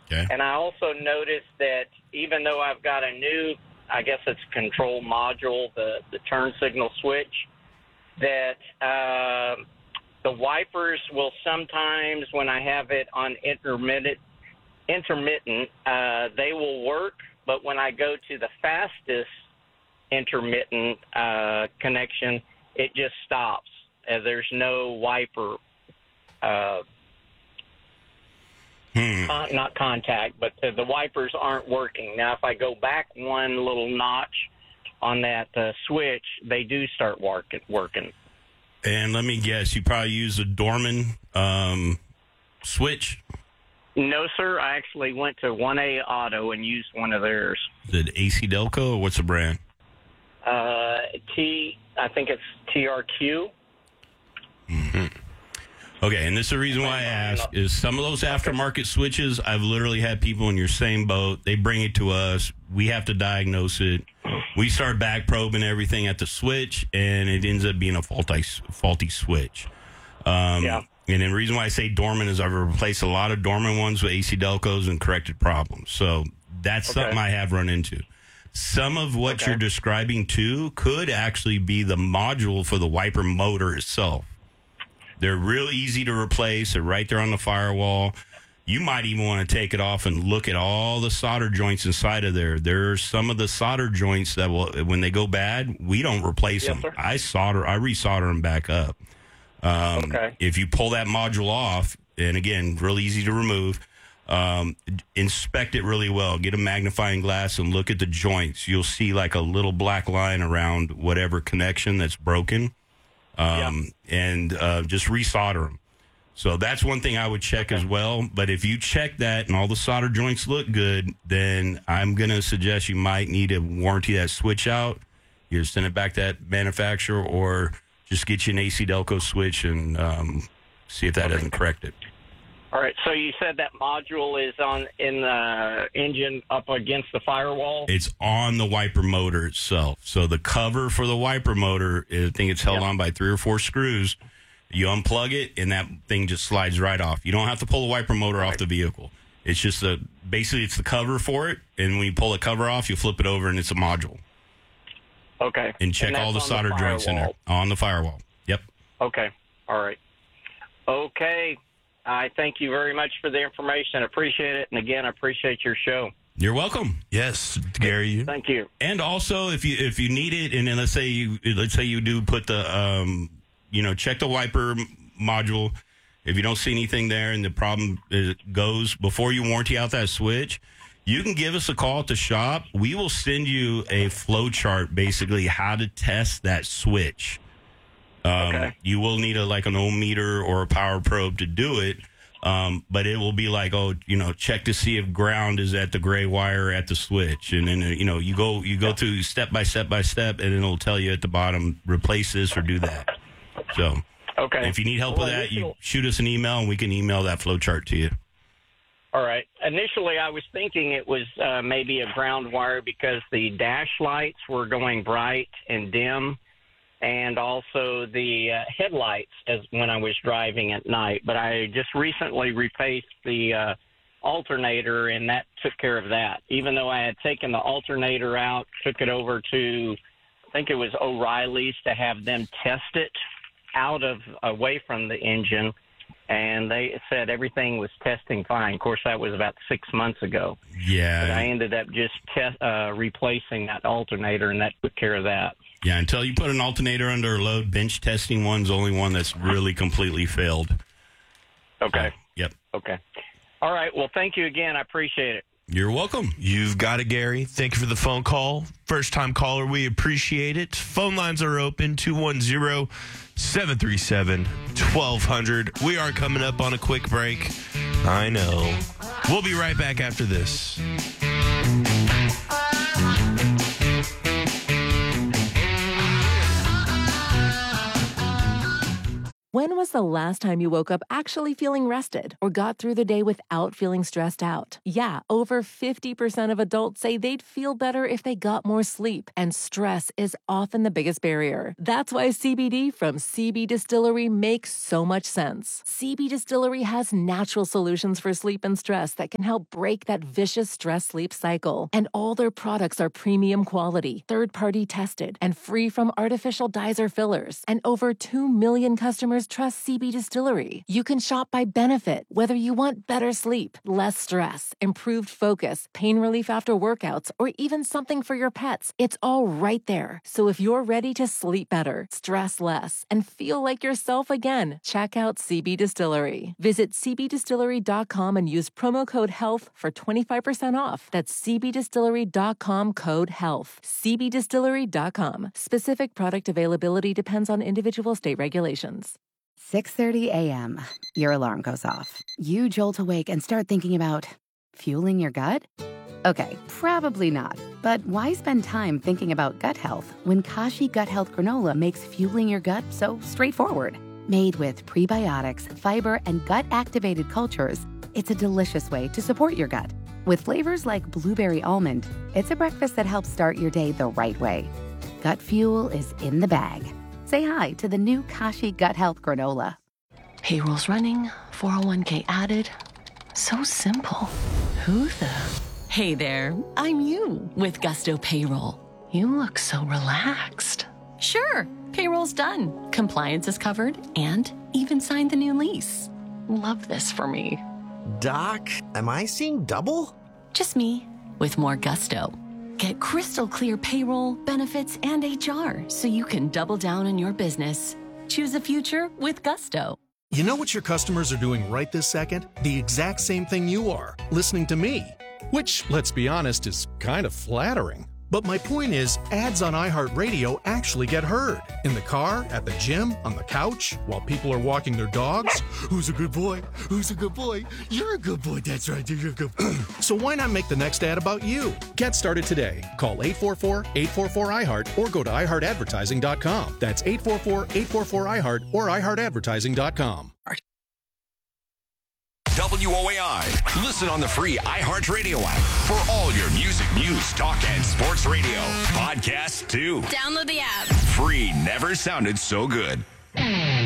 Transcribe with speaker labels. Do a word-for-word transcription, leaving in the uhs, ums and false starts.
Speaker 1: Okay.
Speaker 2: And I also noticed that even though I've got a new, I guess it's control module, the, the turn signal switch, that uh, the wipers will sometimes, when I have it on intermittent, intermittent, uh, they will work, but when I go to the fastest intermittent uh, connection, it just stops. Uh, there's no wiper, uh,
Speaker 1: hmm.
Speaker 2: con- not contact, but the, the wipers aren't working. Now, if I go back one little notch on that uh, switch, they do start work- working.
Speaker 1: And let me guess, you probably use a Dorman um, switch?
Speaker 2: No, sir. I actually went to one A Auto and used one of theirs.
Speaker 1: Is it A C Delco, or what's the brand?
Speaker 2: Uh, T, I think it's T R Q.
Speaker 1: Mm-hmm. Okay, and this is the reason why I ask, is some of those aftermarket switches, I've literally had people in your same boat. They bring it to us. We have to diagnose it. We start back probing everything at the switch, and it ends up being a faulty, faulty switch. Um,
Speaker 2: Yeah.
Speaker 1: And the reason why I say Dorman is I've replaced a lot of Dorman ones with A C Delcos and corrected problems. So that's
Speaker 2: Okay.
Speaker 1: something I have run into. Some of what
Speaker 2: Okay.
Speaker 1: you're describing, too, could actually be the module for the wiper motor itself. They're real easy to replace. They're right there on the firewall. You might even want to take it off and look at all the solder joints inside of there. There's some of the solder joints that will, when they go bad, we don't replace
Speaker 2: Yes,
Speaker 1: them.
Speaker 2: sir.
Speaker 1: I solder, I resolder them back up. Um,
Speaker 2: Okay.
Speaker 1: If you pull that module off, and again, real easy to remove, um, inspect it really well. Get a magnifying glass and look at the joints. You'll see like a little black line around whatever connection that's broken. Um, and uh, just resolder them. So that's one thing I would check as well. But if you check that and all the solder joints look good, then I'm going to suggest you might need to warranty that switch out. Either send it back to that manufacturer or just get you an A C Delco switch and um, see if that doesn't correct it.
Speaker 2: All right. So you said that module is on in the engine up against the firewall?
Speaker 1: It's on the wiper motor itself. So the cover for the wiper motor, is, I think it's held
Speaker 2: Yeah.
Speaker 1: on by three or four screws. You unplug it, and that thing just slides right off. You don't have to pull the wiper motor off the vehicle. It's just a basically it's the cover for it, and when you pull the cover off, you flip it over, and it's a module.
Speaker 2: Okay.
Speaker 1: And check
Speaker 2: that's
Speaker 1: all the
Speaker 2: on
Speaker 1: solder joints in there
Speaker 2: firewall.
Speaker 1: on the firewall. Yep.
Speaker 2: Okay. All right. Okay. I thank you very much for the information. I appreciate it. And again, I appreciate your show.
Speaker 1: You're welcome.
Speaker 3: Yes, Gary. You.
Speaker 2: Thank you.
Speaker 1: And also, if you if you need it, and then let's say you let's say you do put the um, you know, check the wiper module. If you don't see anything there, and the problem is, goes before you warranty out that switch, you can give us a call at the shop. We will send you a flow chart, basically how to test that switch. Um,
Speaker 2: Okay.
Speaker 1: You will need a like an ohm meter or a power probe to do it. Um, but it will be like, oh, you know, check to see if ground is at the gray wire at the switch. And then, uh, you know, you go, you go through step by step by step, and it'll tell you at the bottom, replace this or do that. So
Speaker 2: Okay.
Speaker 1: if you need help
Speaker 2: Well,
Speaker 1: with that, you
Speaker 2: initial-
Speaker 1: shoot us an email and we can email that flow chart to you.
Speaker 2: All right. Initially, I was thinking it was uh, maybe a ground wire because the dash lights were going bright and dim, and also the uh, headlights as when I was driving at night. But I just recently replaced the uh, alternator, and that took care of that. Even though I had taken the alternator out, took it over to, I think it was O'Reilly's to have them test it out of away from the engine, and they said everything was testing fine. Of course, that was about six months ago. But I
Speaker 1: Yeah.
Speaker 2: ended up just te- uh, replacing that alternator, and that took care of that.
Speaker 1: Yeah. Until you put an alternator under a load, bench testing one's the only one that's really completely failed.
Speaker 2: Okay.
Speaker 1: Yep.
Speaker 2: Okay. All right. Well, thank you again. I appreciate it.
Speaker 1: You're welcome.
Speaker 3: You've got it, Gary. Thank you for the phone call. First time caller, we appreciate it. Phone lines are open, two one zero, seven three seven, one two zero zero. We are coming up on a quick break. I know. We'll be right back after this.
Speaker 4: When was the last time you woke up actually feeling rested or got through the day without feeling stressed out? Yeah, over fifty percent of adults say they'd feel better if they got more sleep, and stress is often the biggest barrier. That's why C B D from C B Distillery makes so much sense. C B Distillery has natural solutions for sleep and stress that can help break that vicious stress-sleep cycle. And all their products are premium quality, third-party tested, and free from artificial dyes or fillers. And over two million customers trust C B Distillery. You can shop by benefit, whether you want better sleep, less stress, improved focus, pain relief after workouts, or even something for your pets. It's all right there. So if you're ready to sleep better, stress less, and feel like yourself again, check out C B Distillery. Visit c b distillery dot com and use promo code HEALTH for twenty-five percent off. That's c b distillery dot com code HEALTH. c b distillery dot com. Specific product availability depends on individual state regulations.
Speaker 5: six thirty a.m. Your alarm goes off. You jolt awake and start thinking about fueling your gut? Okay, probably not. But why spend time thinking about gut health when Kashi Gut Health Granola makes fueling your gut so straightforward? Made with prebiotics, fiber, and gut-activated cultures, it's a delicious way to support your gut. With flavors like blueberry almond, it's a breakfast that helps start your day the right way. Gut fuel is in the bag. Say hi to the new Kashi Gut Health Granola.
Speaker 6: Payroll's running, four oh one k added. So simple. Who the... Hey there, I'm you with Gusto Payroll. You look so relaxed. Sure, payroll's done. Compliance is covered and even signed the new lease. Love this for me.
Speaker 7: Doc, am I seeing double?
Speaker 6: Just me with more gusto. Get crystal clear payroll, benefits, and H R so you can double down on your business. Choose a future with Gusto.
Speaker 8: You know what your customers are doing right this second? The exact same thing you are, listening to me. Which, let's be honest, is kind of flattering. But my point is, ads on iHeartRadio actually get heard. In the car, at the gym, on the couch, while people are walking their dogs. Who's a good boy? Who's a good boy? You're a good boy. That's right. You're a good boy. So why not make the next ad about you? Get started today. Call eight four four, eight four four, I heart or go to i heart advertising dot com. That's eight four four, eight four four, I heart or i heart advertising dot com.
Speaker 9: W O A I. Listen on the free iHeartRadio app for all your music, news, talk, and sports radio. Podcasts, too.
Speaker 10: Download the app.
Speaker 9: Free never sounded so good.